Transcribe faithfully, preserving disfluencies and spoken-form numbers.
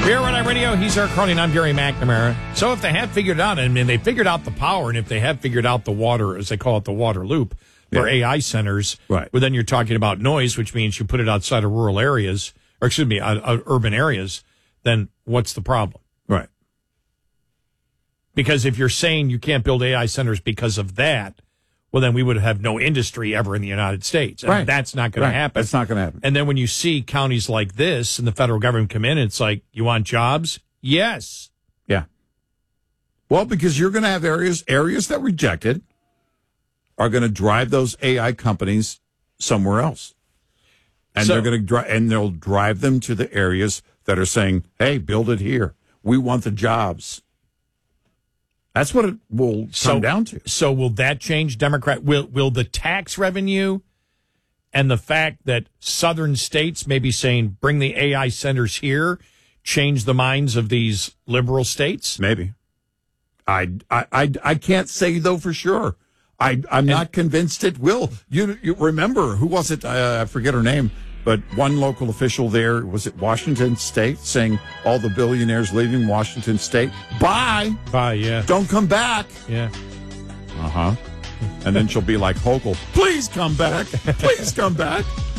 Here on iRadio, he's Eric Cronin. I'm Gary McNamara. So if they have figured out, I mean, they figured out the power, and if they have figured out the water, as they call it, the water loop for yeah. A I centers, right. well, then you're talking about noise, which means you put it outside of rural areas, or excuse me, uh, uh, urban areas, then what's the problem? Right. Because if you're saying you can't build A I centers because of that, well, then we would have no industry ever in the United States. And right. that's not going right. to happen. That's not going to happen. And then when you see counties like this and the federal government come in, it's like, you want jobs? Yes. Yeah. Well, because you're going to have areas areas that reject it are going to drive those A I companies somewhere else. And So- they're going to drive, and they'll drive them to the areas that are saying, "Hey, build it here. We want the jobs." That's what it will come So- down to. So will that change Democrat? Will will the tax revenue and the fact that southern states may be saying bring the A I centers here change the minds of these liberal states? Maybe. I I I, I can't say though for sure. I I'm not convinced it will. You you remember who was it? Uh, I forget her name. But one local official there, was it Washington State, saying all the billionaires leaving Washington State, bye. Bye, yeah. Don't come back. Yeah. Uh-huh. And then she'll be like Hochul, please come back. Please come back.